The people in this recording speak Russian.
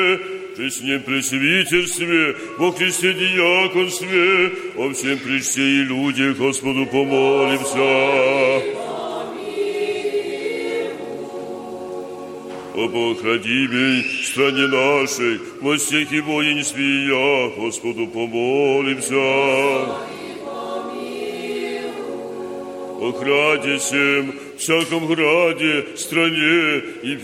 Честнем пресвитерстве, во Христе диаконстве, о всем причте и людях Господу помолимся. О Бог родимей, стране нашей, во всех и воинстве я, Господу помолимся. О граде сем, всяком граде, стране и